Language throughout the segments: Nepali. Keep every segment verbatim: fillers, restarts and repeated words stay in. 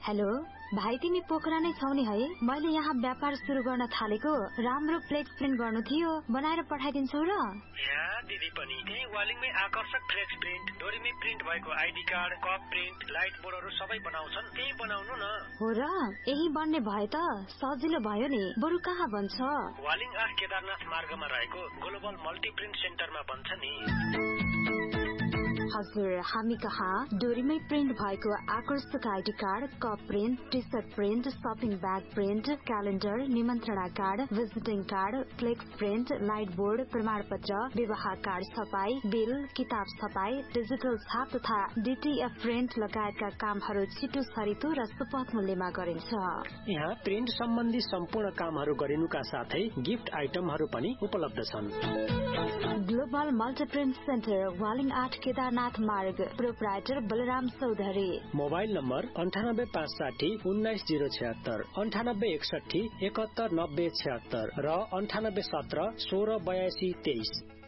हेलो भाइ, तिमी पोखरा नै छौ नि है? मैले यहाँ व्यापार सुरु गर्न थालेको, राम्रो फ्लेक्स प्रिन्ट गर्नु थियो, बनाएर पठाइदिन्छौ र? या दिदी पनि त्यही वालिङमै आकर्षक फ्लेक्स प्रिन्ट, डोरीमै प्रिन्ट भएको ID card, cup print, light बोर्डहरू सबै बनाउँछन्। त्यही बनाउनु न। हो र? यही बन्ने भए त सजिलो भयो नि। बरु कहाँ बन्छ? वालिङ आठ केदारनाथ मार्गमा रहेको ग्लोबल मल्टी प्रिन्ट सेन्टरमा बन्छ नि। हजुर, हामी कहाँ डोरीमै प्रिन्ट भएको आकर्षक ID card, cup print, T short print, shopping bag print, calendar, निमन्त्रणा card, visiting card, flex print, light board, प्रमाण पत्र, विवाह कार्ड छपाई, बिल, किताब छपाई, डिजिटल छाप तथा डीटीएफ प्रिन्ट लगायतका कामहरू छिटो छरितो र सुपथ मूल्यमा गरिन्छ। यहाँ प्रिन्ट सम्बन्धी सम्पूर्ण कामहरू गरिनुका साथै गिफ्ट आइटमहरू पनि उपलब्ध छन्। Global multi print centre, Waling आठ केदारनाथ मार्ग, proprietor Balram Chaudhary. Mobile number अन्ठानब्बे पाँच साठी उन्नाइस जीरो छत्तर, अन्ठानब्बे एकसठी एकहत्तर नब्बे छत्तर र अन्ठानब्बे सत्र सोह्र बयासी तेइस।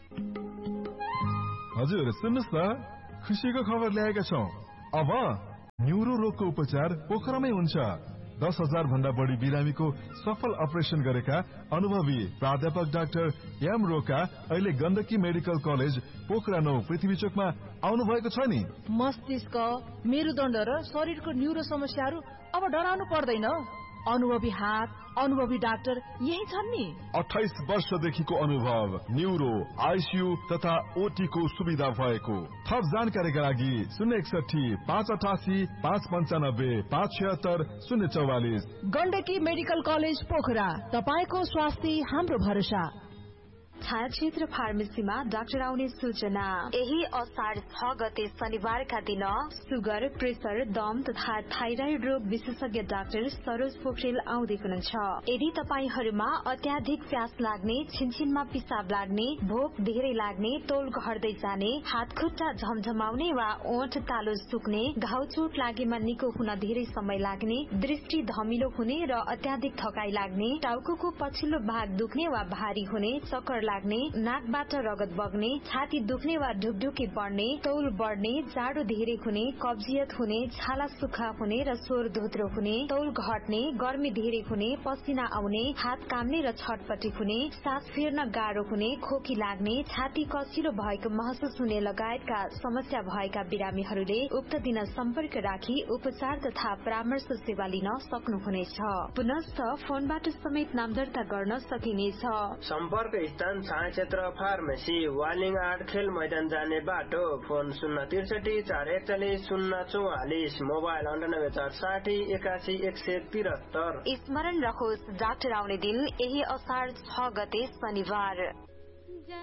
हजुर सुन्नुहोस् न, खुसीको खबर ल्याएका छौँ। अब न्युरो रोगको उपचार पोखरामै हुन्छ। दस हजार भन्दा बढी बिरामीको सफल अपरेसन गरेका अनुभवी प्राध्यापक डाक्टर एम रोका अहिले गण्डकी मेडिकल कलेज पोखरा नौ पृथ्वी चोकमा आउनु भएको छ नि। मस्तिष्क, मेरुदण्ड र शरीरको न्युरो समस्याहरू अब डराउनु पर्दैन। अनुभवी हात, अनुभवी डाक्टर यही छन् नि। अठाइस वर्षदेखिको अनुभव, न्युरो, आइसियू तथा ओटी को सुविधा भएको। थप जानकारीका लागि शून्य एकसठी पाँच अठासी पाँच पञ्चानब्बे पाँच छिहत्तर शून्य चौवालिस। गण्डकी मेडिकल कलेज पोखरा, तपाईको स्वास्थ्य हाम्रो भरोसा। छायाक्षेत्र फार्मेसीमा डाक्टर आउने सूचना। यही असार छ गते शनिबारका दिन सुगर, प्रेसर, दम तथा थाइराइड रोग विशेषज्ञ डाक्टर सरोज पोखरेल आउँदै हुनुहुन्छ। यदि तपाईहरूमा अत्याधिक प्यास लाग्ने, छिनछिनमा पिसाब लाग्ने, भोक धेरै लाग्ने, तौल घट्दै जाने, हात खुट्टा झमझमाउने वा ओठ तालो सुक्ने, घाउ चोट लागेमा निको हुन धेरै समय लाग्ने, दृष्टि धमिलो हुने र अत्याधिक थकाइ लाग्ने, टाउको पछिल्लो भाग दुख्ने वा भारी हुने, चक्कर लाग्ने, नाकबाट रगत बग्ने, छाती दुख्ने वा ढुकढुकी बढ्ने, तौल बढ्ने, जाडो धेरै हुने, कब्जियत हुने, छाला सुक्खा हुने र स्वर धोत्रो हुने, तौल घट्ने, गर्मी धेरै हुने, पसिना आउने, हात काम्ने र छटपटी हुने, सास फेर्न गाह्रो हुने, खोकी लाग्ने, छाती कसिलो भएको महसुस हुने लगायतका समस्या भएका बिरामीहरूले उक्त दिन सम्पर्क राखी उपचार तथा परामर्श सेवा लिन सक्नुहुनेछ। पुनश्च फोनबाट समेत नाम दर्ता गर्न सकिनेछ। सम्पर्क स्थान छायाक्षेत्र फार्मेसी, वालिङ आठ खेल मैदान जाने बाटो। फोन शून्य त्रिसठी चार एकचालिस शून्य चौवालिस, मोबाइल अन्ठानब्बे चार साठी एकासी एक सय तिहत्तर। स्मरण रहोस्, डाक्टर आउने दिन यही असार छ गते शनिबार।